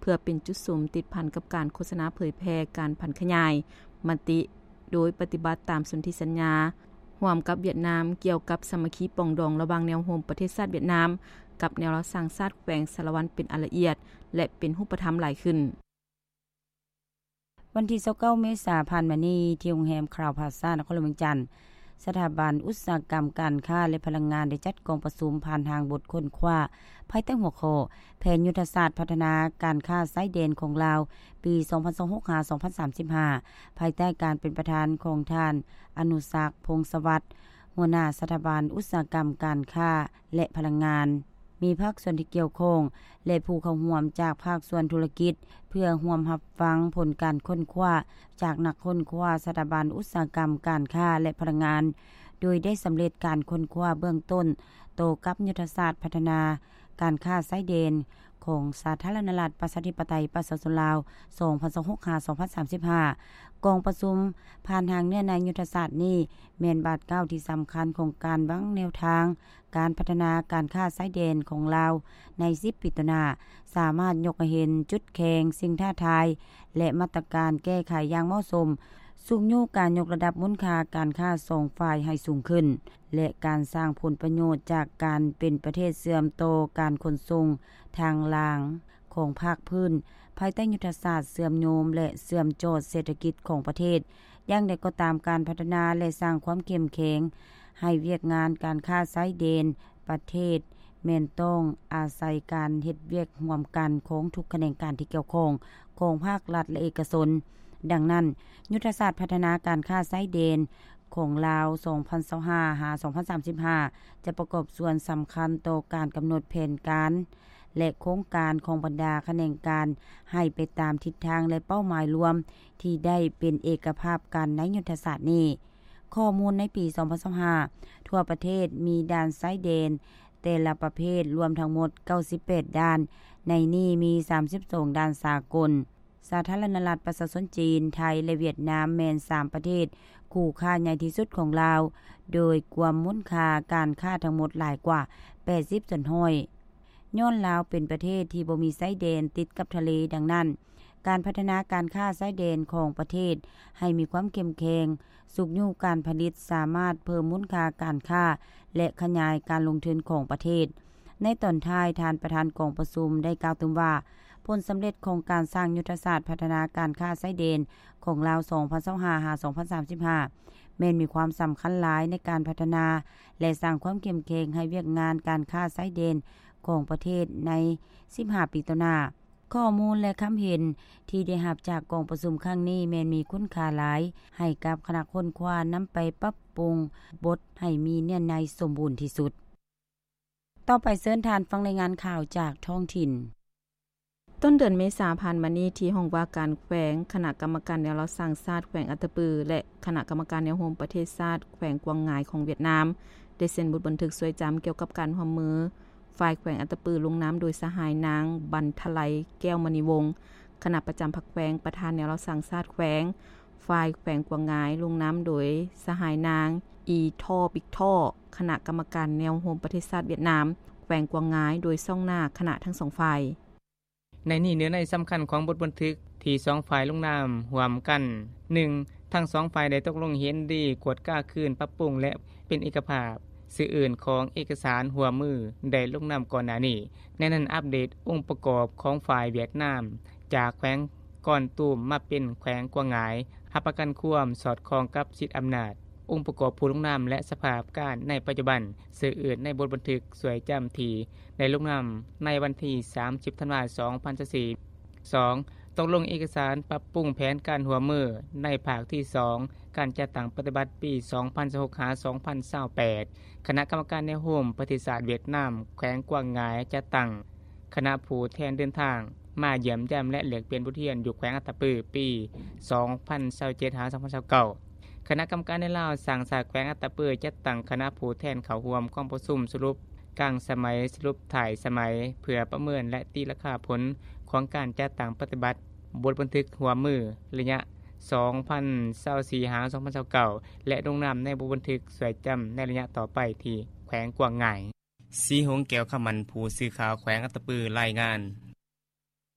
พื่อเป็นจุดสุ่มติดพันกับการโฆษณาเผยแพร่การพันขยายมติโดยปฏิบัติตามสนธิสัญญาร่วมกับเวียดนามเกี่ยวกับสามัคคีปรองดองระหว่างแนวโฮมประเทศชาติเวียดนามกับแนวรักษาชาติแขวงสารวัตรเป็นอันละเอียดและเป็นรูปธรรมหลายขึ้นวันที่29เมษายนผ่านมานี้ที่โรงแรมคราวพลาซ่านครหลวงเวียงจันทน์สถาบันอุตสาหกรรมการค้าและพลังงานได้จัดกองประชุมผ่านทางบทค้นคว้าภายใต้หัวข้อแผนยุทธศาสตร์พัฒนาการค้าชายแดนของลาวปี 2026-2035 ภายใต้การเป็นประธานของท่านอนุศักดิ์พงษ์สวัสดิ์หัวหน้าสถาบันอุตสาหกรรมการค้าและพลังงานมีภาคส่วนที่เกี่ยวข้องและผู้เข้าร่วมจากภาคส่วนธุรกิจเพื่อร่วมรับฟังผลการค้นคว้าจากนักค้นคว้าสถาบันอุตสาหกรรมการค้าและพลังงานโดยได้สำเร็จการค้นคว้าเบื้องต้นโตกับยุทธศาสตร์พัฒนาการค้าชายแดนของสาธารณรัฐประชาธิปไตยประชาชนลาว 2026-2035 กองประชุมผ่านทางเนื้อในยุทธศาสตร์นี้แม่นบาทเก้าที่สำคัญของการวางแนวทางการพัฒนาการค้าชายแดนของลาวใน10ปีต่อหน้าสามารถยกให้เห็นจุดแข็งสิ่งท้าทายและมาตรการแก้ไขอย่างเหมาะสมสูงอยู่การยกระดับมูลค่าการค้าสองฝ่ายให้สูงขึ้นและการสร้างผลประโยชน์จากการเป็นประเทศเสื่อมโตการขนส่งทางรางของภาคพื้นภายใต้ยุทธศาสตร์เสื่อมโยมและเสื่อมโจทย์เศรษฐกิจของประเทศอย่างใดก็ตามการพัฒนาและสร้างความเข้มแข็งให้เวียกงานการค้าชายแดนประเทศแม่นต้องอาศัยการเฮ็ดเวียกร่วมกันของทุกแขนงการที่เกี่ยวข้องของภาครัฐและเอกชนดังนั้นยุทธศาสตร์พัฒนาการค้าชายแดนของลาว 2025-2035 จะประกอบส่วนสำคัญต่อการกำหนดแผนการและโครงการของบรรดาแขนงการให้ไปตามทิศทางและเป้าหมายรวมที่ได้เป็นเอกภาพกันในยุทธศาสตร์นี้ข้อมูลในปี 2025 ทั่วประเทศมีด่านชายแดนแต่ละประเภทรวมทั้งหมด98ด่านในนี้มี32ด่านสากลสาธารณรัฐประชาชนจีนไทยและเวียดนามแม่น3ประเทศคู่ค้าใหญ่ที่สุดของลาวโดยรวมมูลค่าการค้าทั้งหมดหลายกว่า80จนห้อยย้อนลาวเป็นประเทศที่บ่มีชายแดนติดกับทะเลดังนั้นการพัฒนาการค้าชายแดนของประเทศให้มีความเข้มแข็งสุขอยู่การผลิตสามารถเพิ่มมูลค่าการค้าและขยายการลงทุนของประเทศในตอนท้ายท่านประธานกองประชุมได้กล่าวถึงว่าผลสำเร็จของการสร้างยุทธศาสตร์พัฒนาการค้าชายแดนของลาว 2025-2035 แม้นมีความสำคัญหลายในการพัฒนาและสร้างความเข้มแข็งให้เวียกงานการค้าชายแดนของประเทศใน15ปีต่อหน้าข้อมูลและคำเห็นที่ได้รับจากกองประชุมครั้งนี้แม้นมีคุณค่าหลายให้กับคณะค้นคว้านำไปปรับปรุงบทให้มีเนื้อในสมบูรณ์ที่สุดต่อไปเชิญทานฟังรายงานข่าวจากท้องถิ่นต้นเดือนเมษายนผ่านมานี้ที่ห้องว่าการแขวงคณะกรรมการแนวรักษาชาติแขวงอัตตปือและคณะกรรมการแนวโฮมประเทศชาติแขวงกวางงายของเวียดนามได้เซ็นบทบันทึกสวยจำเกี่ยวกับการร่วมมือฝ่ายแขวงอัตตปือลงน้ำโดยสหายนางบรรทไลแก้วมณีวงศ์คณะประจำพรรคแขวงประธานแนวรักษาชาติแขวงฝ่ายแขวงกวางงายลงน้ำโดยสหายนางอีท่อปิกท่อคณะกรรมการแนวโฮมประเทศชาติเวียดนามแขวงกวางงายโดยซ่องหน้าคณะทั้งสองฝ่ายในนี้เนื้อในสำคัญของบทบันทึกที่2ฝ่ายลงนามร่วมกัน 1. ทั้ง2ฝ่ายได้ตกลงเห็นดีกวดก้าคืนปรับปรุงและเป็นเอกภาพสื่ออื่นของเอกสารหัวมือได้ลงนามก่อนหน้านี้ในนั้นอัปเดตองค์ประกอบของฝ่ายเวียดนามจากแขวงก่อนตูมมาเป็นแขวงกวางงายรับประกันความสอดคล้องกับสิทธิอำนาจองค์ประกอบผู้ลงนามและสภาพการในปัจจุบันสื่ออื่นในบทบันทึกสวยจำที่ได้ลงนามในวันที่30ธันวาคม2024 2. ตกลงเอกสารปรับปรุงแผนการหัวมือในภาคที่2การจัดตั้งปฏิบัติปี 2016-2028 คณะกรรมการแนวโฮมประเทศชาติเวียดนามแขวงกวางงายจัดตั้งคณะผู้แทนเดินทางมาเยี่ยมยามและแลกเปลี่ยนบทเรียนอยู่แขวงอัตตปือปี 2027-2029 คณะกรรมการในลาวสั่งสาแขวงอัตตปือจัดตั้งคณะผู้แทนเข้าร่วมกองประชุมสรุปกลางสมัยสรุปถ่ายสมัยเพื่อประเมินและตีราคาผลของการจัดตั้งปฏิบัติบทบันทึกหัวมือระยะ 2024-2029 และลงนามในบทบันทึกสวยจำในระยะต่อไปที่แขวงกวางงายสีหงแก้วขมันผู้สื่อข่าวแขวงอัตตปือรายงาน